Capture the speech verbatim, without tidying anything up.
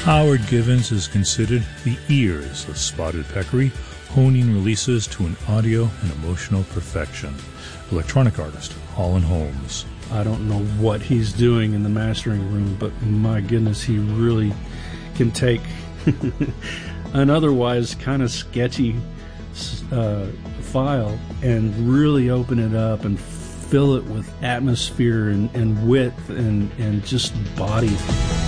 Howard Givens is considered the ears of Spotted Peccary, honing releases to an audio and emotional perfection. Electronic artist, Holland Holmes. I don't know what he's doing in the mastering room, but my goodness, he really can take an otherwise kind of sketchy uh, file and really open it up and fill it with atmosphere and, and width and, and just body.